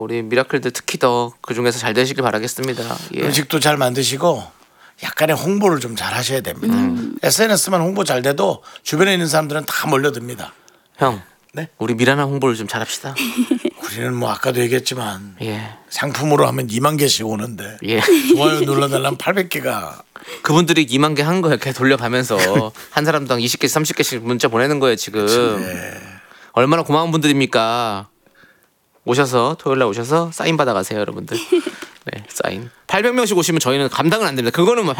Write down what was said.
우리 미라클들 특히 더 그중에서 잘 되시길 바라겠습니다. 예. 음식도 잘 만드시고 약간의 홍보를 좀 잘 하셔야 됩니다. SNS만 홍보 잘 돼도 주변에 있는 사람들은 다 몰려듭니다. 형, 네? 우리 미라나 홍보를 좀 잘합시다. 우리는 뭐 아까도 얘기했지만 예. 상품으로 하면 2만 개씩 오는데 예. 좋아요 눌러달라면 800개가 그분들이 2만 개 한 거 이렇게 돌려가면서 한 사람당 20개씩 30개씩 문자 보내는 거예요 지금. 얼마나 고마운 분들입니까. 오셔서 토요일날 오셔서 사인 받아가세요 여러분들. 네, 사인 800명씩 오시면 저희는 감당은 안 됩니다. 그거는 뭐